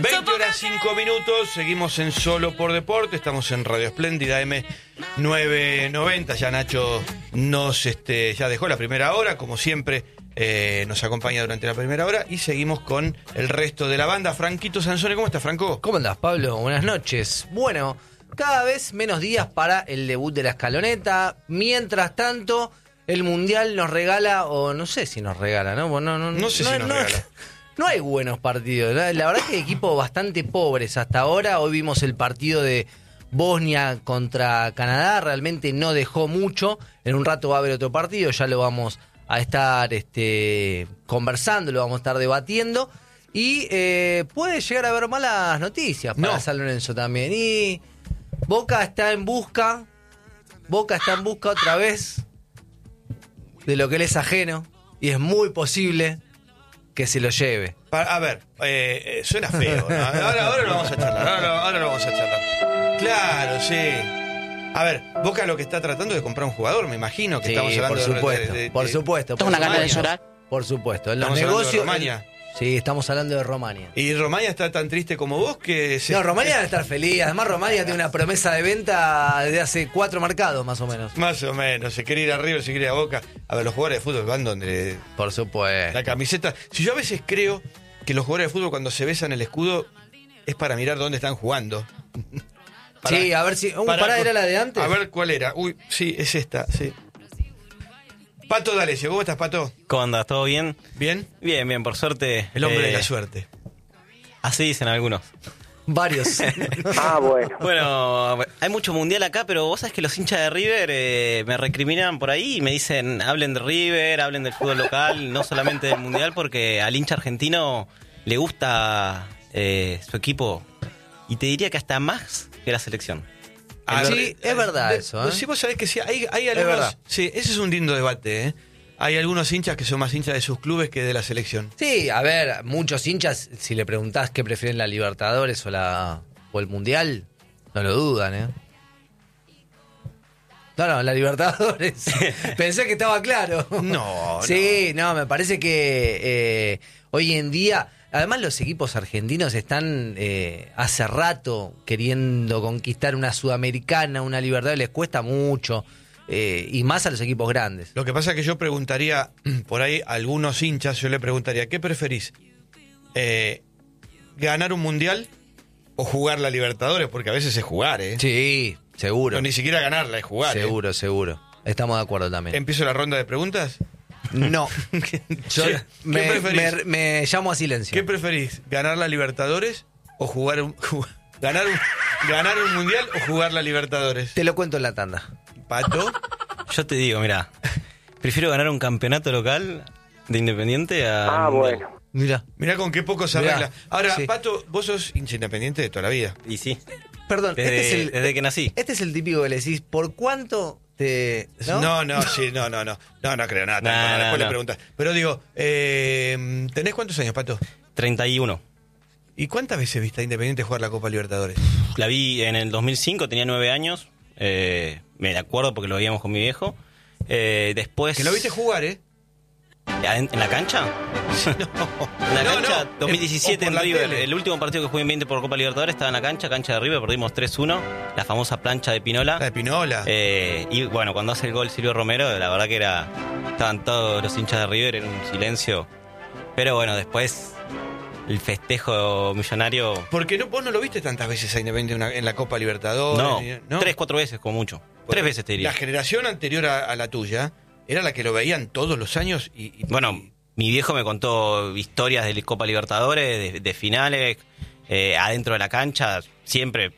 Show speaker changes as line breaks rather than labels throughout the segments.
20 horas 5 minutos, seguimos en Solo por Deporte, estamos en Radio Espléndida M990, ya Nacho nos ya dejó la primera hora, como siempre nos acompaña durante la primera hora y seguimos con el resto de la banda. Franquito Sansone, ¿cómo estás, Franco?
¿Cómo andás, Pablo? Buenas noches. Bueno, cada vez menos días para el debut de la escaloneta, mientras tanto el Mundial nos regala, o no sé si nos regala, ¿no?
No sé si nos regala.
No hay buenos partidos. La verdad que equipos bastante pobres hasta ahora. Hoy vimos el partido de Bosnia contra Canadá. Realmente no dejó mucho. En un rato va a haber otro partido. Ya lo vamos a estar conversando, lo vamos a estar debatiendo. Y puede llegar a haber malas noticias para San Lorenzo también. Y Boca está en busca otra vez de lo que él es ajeno. Y es muy posible que se lo lleve.
A ver, suena feo, ¿no? Ahora lo vamos a charlar. Ahora lo vamos a charlar. Claro, sí. A ver, Boca lo que está tratando de comprar un jugador, me imagino que
sí,
estamos hablando
por supuesto.
¿Tengo una gana de llorar?
Por supuesto. En los
Estamos hablando de
negocios.
Romaña.
Sí, estamos hablando de Romaña.
Y Romaña está tan triste como vos que
No, Romaña debe estar feliz. Además, Romaña tiene una promesa de venta desde hace 4 mercados, más o menos.
Más o menos, se quiere ir a River, se quiere ir a Boca. A ver, los jugadores de fútbol van donde
Por supuesto.
la camiseta. Si yo a veces creo que los jugadores de fútbol cuando se besan el escudo es para mirar dónde están jugando.
Sí, a ver si. ¿Pará era la de antes?
A ver cuál era. Uy, sí, es esta, sí. Pato D'Alessio, ¿cómo estás, Pato?
¿Cómo andas? ¿Todo bien?
¿Bien?
Bien, por suerte.
El hombre de la suerte.
Así dicen algunos.
Varios.
Bueno.
Bueno, hay mucho mundial acá, pero vos sabés que los hinchas de River me recriminan por ahí y me dicen, hablen de River, hablen del fútbol local, no solamente del mundial, porque al hincha argentino le gusta su equipo y te diría que hasta más que la selección.
Sí, es verdad eso.
Sí, vos sabés que sí, hay algunos.
Es verdad.
Sí, ese es un lindo debate, ¿eh? Hay algunos hinchas que son más hinchas de sus clubes que de la selección.
Sí, a ver, muchos hinchas, si le preguntás qué prefieren, la Libertadores o el Mundial, no lo dudan, ¿eh? No, la Libertadores. Pensé que estaba claro.
No.
Sí, no, me parece que hoy en día, además los equipos argentinos están hace rato queriendo conquistar una Sudamericana, una Libertadores, les cuesta mucho. Y más a los equipos grandes.
Lo que pasa es que yo preguntaría, por ahí a algunos hinchas, yo le preguntaría, ¿qué preferís? ¿Ganar un mundial o jugar la Libertadores? Porque a veces es jugar, ¿eh?
Sí, seguro.
No, ni siquiera ganarla, es jugar.
Seguro. Estamos de acuerdo también.
¿Empiezo la ronda de preguntas?
No. Yo
¿Qué preferís?
me llamo a silencio.
¿Qué preferís? ¿Ganar la Libertadores o ganar un mundial o jugar la Libertadores?
Te lo cuento en la tanda.
Pato.
Yo te digo, mira, prefiero ganar un campeonato local de Independiente a...
Bueno.
Mirá con qué poco se arregla. Ahora,
sí.
Pato, vos sos hincha Independiente de toda la vida.
Y sí,
Perdón,
desde que nací.
Este es el típico que le decís, ¿por cuánto te...? ¿No?
No creo nada.
No,
Después le
no.
preguntas. Pero digo, ¿tenés cuántos años, Pato?
31.
¿Y cuántas veces viste a Independiente jugar la Copa Libertadores?
La vi en el 2005, tenía 9 años. Me acuerdo porque lo veíamos con mi viejo. Después...
Que lo viste jugar, ¿eh?
¿En la cancha? En la cancha, 2017
o por
en
la
River.
tele.
El último partido que jugué en 20 por Copa Libertadores estaba en la cancha de River, perdimos 3-1. La famosa plancha de Pinola.
La de Pinola.
Y bueno, cuando hace el gol Silvio Romero, la verdad que estaban todos los hinchas de River en un silencio. Pero bueno, después el festejo millonario...
Porque vos no lo viste tantas veces a Independiente en la Copa Libertadores.
No, 3-4 veces como mucho. 3 veces te diría.
La generación anterior a la tuya era la que lo veían todos los años
Bueno, mi viejo me contó historias de Copa Libertadores, de finales, adentro de la cancha, siempre.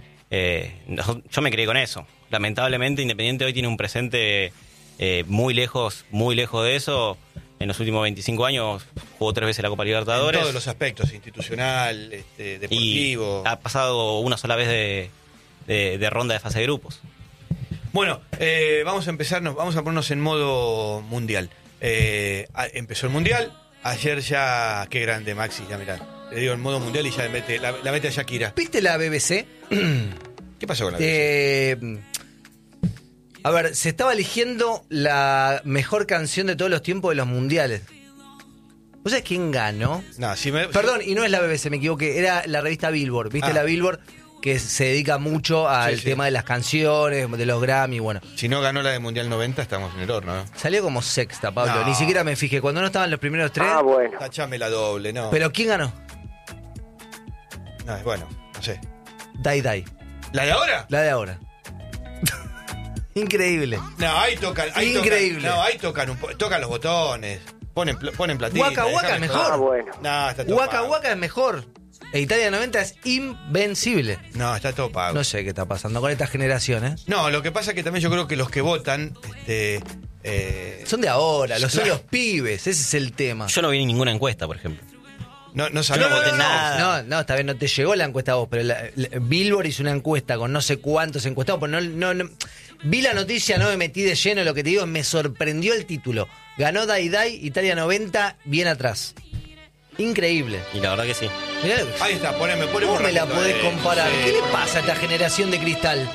Yo me crié con eso. Lamentablemente, Independiente hoy tiene un presente muy lejos de eso. En los últimos 25 años jugó 3 veces la Copa Libertadores.
En todos los aspectos, institucional, deportivo.
Y ha pasado una sola vez de ronda de fase de grupos.
Bueno, vamos a ponernos en modo mundial. Empezó el mundial, ayer ya, qué grande Maxi, ya mirá, le digo en modo mundial y ya la mete a Shakira.
¿Viste la BBC?
¿Qué pasó con la BBC?
A ver, se estaba eligiendo la mejor canción de todos los tiempos de los mundiales. ¿Vos sabés quién ganó?
No,
Perdón, y no es la BBC, me equivoqué. Era la revista Billboard. ¿Viste la Billboard? Que se dedica mucho al tema de las canciones, de los Grammy, bueno.
Si no ganó la de Mundial 90, estamos en el horno, ¿no?
Salió como sexta, Pablo.
No.
Ni siquiera me fijé. Cuando no estaban los primeros 3.
Ah, bueno.
Tachame la doble, ¿no?
¿Pero quién ganó?
No, bueno, no sé.
Dai Dai.
¿La de ahora?
La de ahora. Increíble.
No, ahí tocan.
Increíble.
Ahí tocan los botones. Ponen platita.
Waka Waka es mejor.
Ah, bueno.
No, está todo
Waka
pago.
Waka es mejor. E Italia 90 es invencible.
No, está todo pago.
No sé qué está pasando con esta generación, ¿eh?
No, lo que pasa es que también yo creo que los que votan,
Son de ahora, son
Claro.
los pibes, ese es el tema.
Yo no vi ninguna encuesta, por ejemplo.
no sabemos.
no voté nada.
No, esta vez no te llegó la encuesta a vos, pero Billboard hizo una encuesta con no sé cuántos encuestados, pero no, vi la noticia, no me metí de lleno, lo que te digo, me sorprendió el título. Ganó Dai Dai, Italia 90, bien atrás. Increíble.
Y la verdad que sí.
Mirá lo que-
Ahí está, poneme
¿Cómo
un
me la
ratito
podés
de-
comparar?
sí.
¿Qué le pasa a esta generación de cristal?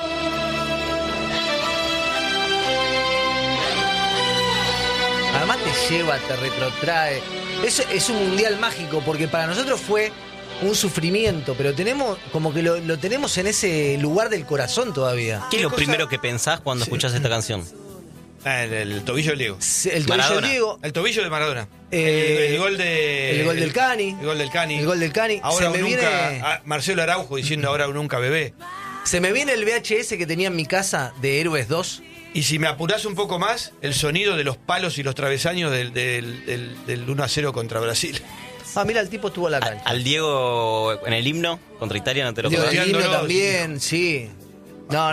Además te lleva, te retrotrae. Es un mundial mágico porque para nosotros fue un sufrimiento, pero tenemos como que lo tenemos en ese lugar del corazón todavía.
¿Qué es lo
cosa?
primero que pensás cuando escuchás esta canción?
Ah, el tobillo del Diego.
El tobillo
Maradona.
del Diego,
El tobillo de Maradona.
Eh,
el gol de.
el gol del Cani.
El gol del Cani.
El gol del Cani.
Ahora
Se me
nunca.
viene-
Marcelo Araujo diciendo ahora o nunca bebé.
se me viene el VHS que tenía en mi casa de Héroes 2.
Y si me apurás un poco más, el sonido de los palos y los travesaños del 1-0 contra Brasil.
Ah, mira, el tipo estuvo a la cancha.
Al Diego en el himno contra Italia, ¿no te lo
Diego
acordás?
Lino
Copiándolo,
también, sí. No,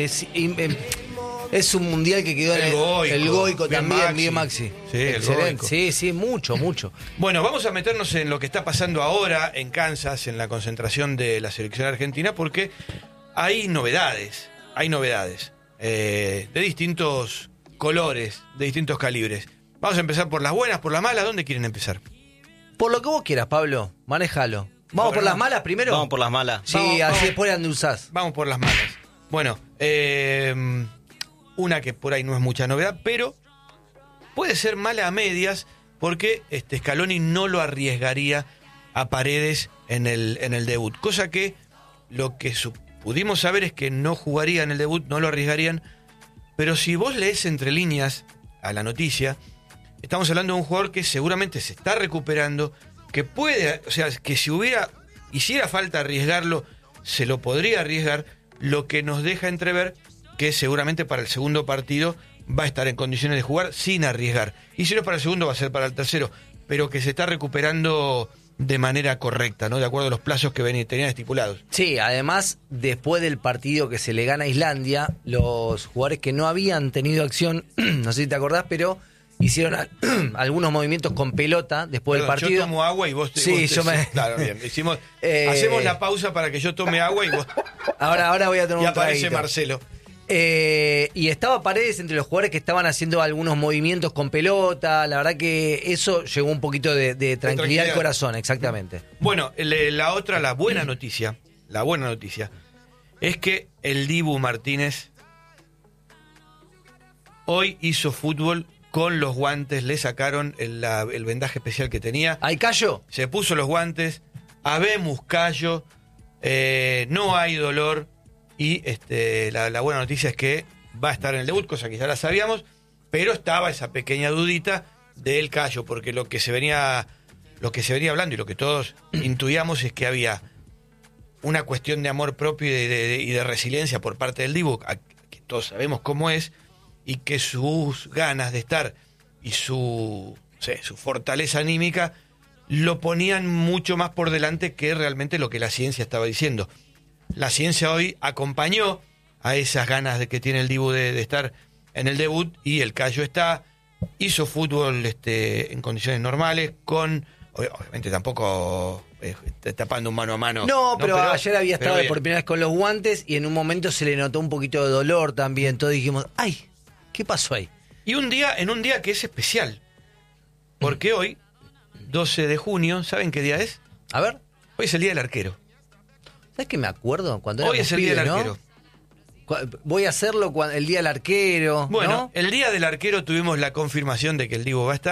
es un mundial que quedó en el Goico
bien
también,
Maxi.
bien Maxi.
Sí, el
Excelente.
Goico.
Sí, mucho.
Bueno, vamos a meternos en lo que está pasando ahora en Kansas, en la concentración de la selección argentina, porque hay novedades. De distintos colores, de distintos calibres. Vamos a empezar por las buenas, por las malas. ¿Dónde quieren empezar?
Por lo que vos quieras, Pablo, manéjalo. ¿Vamos por las malas primero?
Vamos por las malas.
Sí,
Vamos,
así
vamos.
después endulzás.
Vamos por las malas. Bueno, una que por ahí no es mucha novedad, pero puede ser mala a medias porque Scaloni no lo arriesgaría a Paredes en el debut. Cosa que lo que pudimos saber es que no jugaría en el debut, no lo arriesgarían. Pero si vos lees entre líneas a la noticia, estamos hablando de un jugador que seguramente se está recuperando, que puede, o sea, que si hiciera falta arriesgarlo, se lo podría arriesgar, lo que nos deja entrever que seguramente para el segundo partido va a estar en condiciones de jugar sin arriesgar. Y si no es para el segundo, va a ser para el tercero, pero que se está recuperando de manera correcta, ¿no? De acuerdo a los plazos que tenían estipulados.
Sí, además, después del partido que se le gana a Islandia, los jugadores que no habían tenido acción, no sé si te acordás, pero hicieron algunos movimientos con pelota después
Perdón,
del partido.
Yo tomo agua y vos...
Sí,
vos
yo me...
Claro, bien.
Eh,
Hacemos la pausa para que yo tome agua y vos...
Ahora voy a tener
Y
un
aparece
traguito.
Marcelo.
Y estaba Paredes entre los jugadores que estaban haciendo algunos movimientos con pelota. La verdad que eso llegó un poquito de tranquilidad al corazón, exactamente.
Bueno, la buena noticia es que el Dibu Martínez hoy hizo fútbol con los guantes, le sacaron el vendaje especial que tenía,
¿Hay callo?
se puso los guantes, habemos callo, no hay dolor y la buena noticia es que va a estar en el debut, cosa que ya la sabíamos, pero estaba esa pequeña dudita del callo, porque lo que se venía hablando y lo que todos intuíamos es que había una cuestión de amor propio y de resiliencia por parte del Dibu, que todos sabemos cómo es, y que sus ganas de estar y su fortaleza anímica lo ponían mucho más por delante que realmente lo que la ciencia estaba diciendo. La ciencia hoy acompañó a esas ganas que tiene el Dibu de estar en el debut, y el callo hizo fútbol en condiciones normales, obviamente tampoco tapando un mano a mano.
No, pero ayer había estado
bien.
por primera vez con los guantes y en un momento se le notó un poquito de dolor también. Todos dijimos, ¡ay! ¿Qué pasó ahí?
Y en un día que es especial, porque hoy, 12 de junio, ¿saben qué día es?
A ver,
Hoy es el Día del Arquero.
¿sabes qué me acuerdo? Cuando
Hoy
éramos
es el Día
pibes,
del
¿no?
Arquero.
Voy a hacerlo el día del arquero.
Bueno,
¿no?
el Día del Arquero tuvimos la confirmación de que el Dibu va a estar,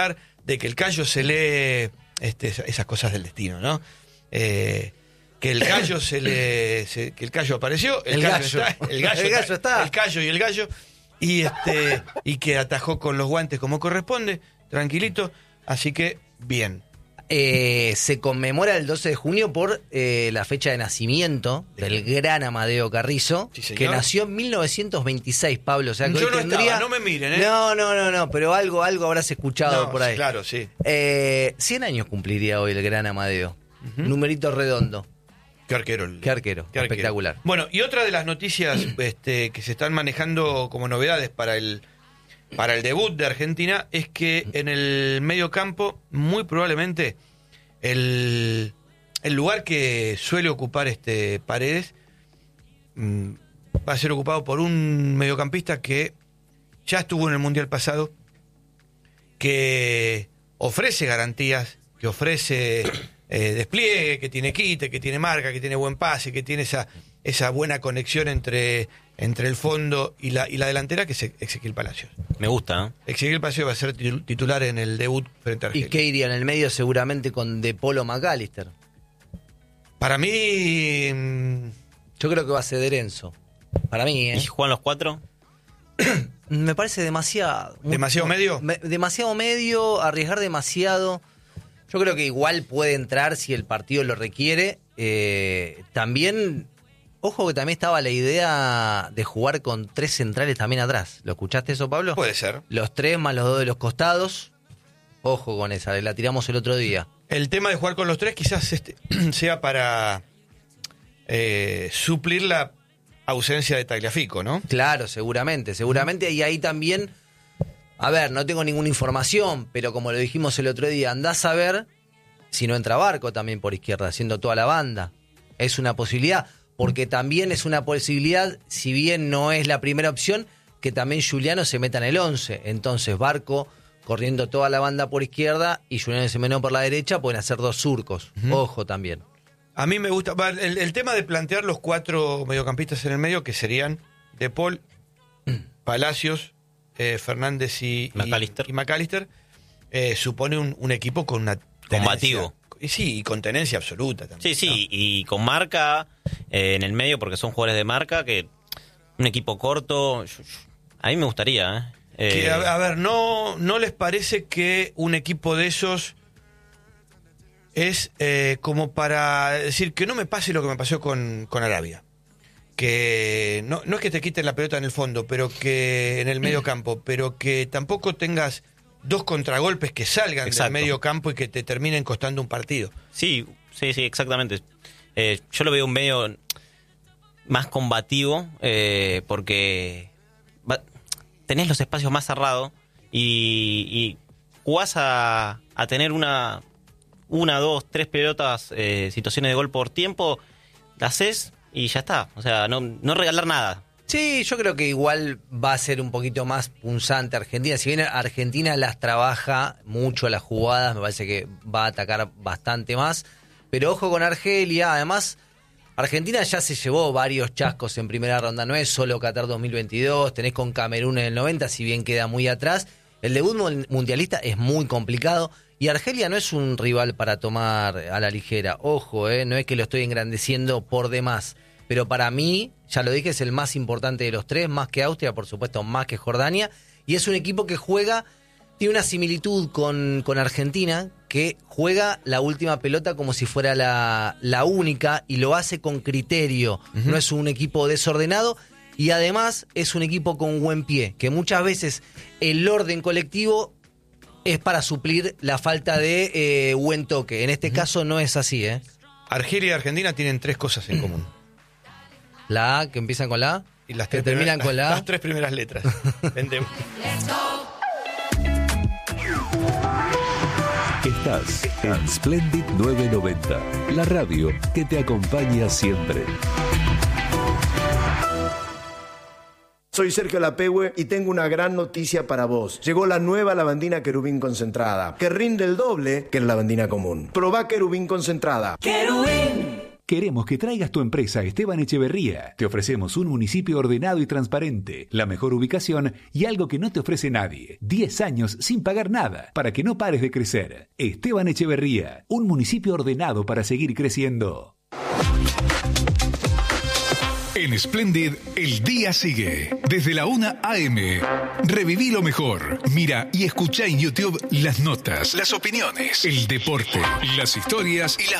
de que el Cayo se lee esas cosas del destino, ¿no? Que el Cayo que el Cayo apareció, el Cayo está, el Cayo y el Gallo, y que atajó con los guantes como corresponde, tranquilito, así que bien.
Se conmemora el 12 de junio por la fecha de nacimiento del gran Amadeo Carrizo,
Sí, señor.
que nació en 1926, Pablo. O sea, que
Yo
hoy
no
tendría...
estaba, no me miren, ¿eh?
No, pero algo habrás escuchado
No,
por ahí.
claro, sí.
100 años cumpliría hoy el gran Amadeo. Numerito redondo.
Qué arquero.
Qué arquero. Espectacular.
Bueno, y otra de las noticias que se están manejando como novedades para el debut de Argentina es que en el medio campo, muy probablemente, el lugar que suele ocupar Paredes va a ser ocupado por un mediocampista que ya estuvo en el Mundial pasado, que ofrece garantías, que ofrece despliegue, que tiene quite, que tiene marca, que tiene buen pase, que tiene esa buena conexión entre el fondo y la delantera, que es Ezequiel Palacios.
Me gusta, ¿eh?
Ezequiel Palacios va a ser titular en el debut frente a
¿Y
Argelia.
qué iría en el medio? Seguramente con De Polo McAllister.
Para mí,
Yo creo que va a ceder Enzo. Para mí,
¿Y juegan los 4?
Me parece demasiado.
¿Demasiado medio?
Demasiado medio, arriesgar demasiado. Yo creo que igual puede entrar si el partido lo requiere. También, ojo que también estaba la idea de jugar con 3 centrales también atrás. ¿Lo escuchaste eso, Pablo?
puede ser.
Los 3 más los 2 de los costados. Ojo con esa, la tiramos el otro día.
El tema de jugar con los 3 quizás sea para suplir la ausencia de Tagliafico, ¿no?
Claro, seguramente. Y ahí también, a ver, no tengo ninguna información, pero como lo dijimos el otro día, andás a ver si no entra Barco también por izquierda, haciendo toda la banda. Es una posibilidad, porque también es una posibilidad, si bien no es la primera opción, que también Giuliano se meta en el 11. Entonces Barco corriendo toda la banda por izquierda y Giuliano Semeno por la derecha, pueden hacer 2 surcos. Ojo también.
A mí me gusta el tema de plantear los 4 mediocampistas en el medio, que serían De Paul, Palacios, Fernández y McAllister, supone un equipo con una
Combativo.
Sí, y con tenencia absoluta también.
Sí,
¿no?
y con marca en el medio, porque son jugadores de marca, que un equipo corto, a mí me gustaría.
Que, a ver, ¿no les parece que un equipo de esos es como para decir que no me pase lo que me pasó con Arabia? Que no es que te quiten la pelota en el fondo, pero que en el medio campo, pero que tampoco tengas 2 contragolpes que salgan del medio campo y que te terminen costando un partido.
Sí, exactamente. Yo lo veo un medio más combativo, porque tenés los espacios más cerrados y jugás a tener una, 2, 3 pelotas, situaciones de gol por tiempo, las haces y ya está. O sea, no regalar nada.
Sí, yo creo que igual va a ser un poquito más punzante Argentina. Si bien Argentina las trabaja mucho las jugadas, me parece que va a atacar bastante más. Pero ojo con Argelia, además Argentina ya se llevó varios chascos en primera ronda, no es solo Qatar 2022, tenés con Camerún en el 90, si bien queda muy atrás. El debut mundialista es muy complicado y Argelia no es un rival para tomar a la ligera. Ojo, no es que lo estoy engrandeciendo por demás. Pero para mí, ya lo dije, es el más importante de los 3, más que Austria, por supuesto, más que Jordania. Y es un equipo que tiene una similitud con Argentina, que juega la última pelota como si fuera la única y lo hace con criterio. No es un equipo desordenado y además es un equipo con buen pie, que muchas veces el orden colectivo es para suplir la falta de buen toque. En este caso no es así,
Argelia y Argentina tienen 3 cosas en común.
La A, que empiezan con la A,
Y las
que
3
terminan con la A.
Las 3 primeras letras. Vendemos.
Estás en Splendid 990, la radio que te acompaña siempre.
Soy Sergio Lapehue y tengo una gran noticia para vos. Llegó la nueva lavandina Querubín concentrada, que rinde el doble que la lavandina común. Probá Querubín concentrada.
Querubín Queremos que traigas tu empresa a Esteban Echeverría. Te ofrecemos un municipio ordenado y transparente, la mejor ubicación y algo que no te ofrece nadie. 10 años sin pagar nada, para que no pares de crecer. Esteban Echeverría, un municipio ordenado para seguir creciendo.
En Splendid, el día sigue. Desde la 1 a.m. Reviví lo mejor. Mira y escucha en YouTube las notas, las opiniones, el deporte, las historias y las